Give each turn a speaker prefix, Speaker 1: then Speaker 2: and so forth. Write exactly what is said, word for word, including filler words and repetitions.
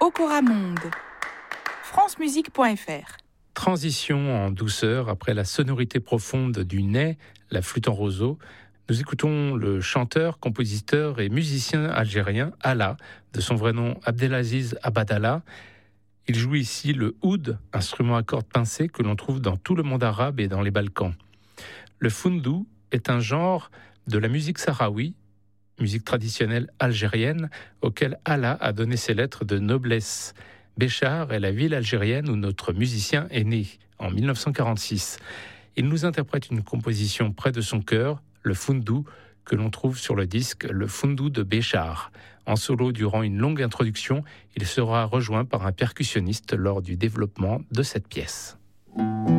Speaker 1: Okora Monde, francemusique point f r.
Speaker 2: Transition en douceur après la sonorité profonde du ney, la flûte en roseau. Nous écoutons le chanteur, compositeur et musicien algérien Alla, de son vrai nom Abdelaziz Abadallah. Il joue ici le oud, instrument à cordes pincées que l'on trouve dans tout le monde arabe et dans les Balkans. Le foundou est un genre de la musique sahraoui, musique traditionnelle algérienne, auquel Alla a donné ses lettres de noblesse. Béchar est la ville algérienne où notre musicien est né, en dix-neuf cent quarante-six. Il nous interprète une composition près de son cœur, le foundou, que l'on trouve sur le disque Le Foundou de Béchar. En solo durant une longue introduction, il sera rejoint par un percussionniste lors du développement de cette pièce.